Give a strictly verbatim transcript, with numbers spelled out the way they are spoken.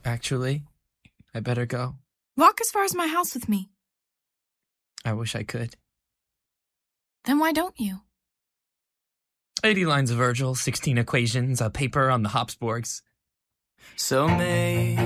Actually, I better go. Walk as far as my house with me. I wish I could. Then why don't you? eighty lines of Virgil, sixteen equations, a paper on the Habsburgs. So may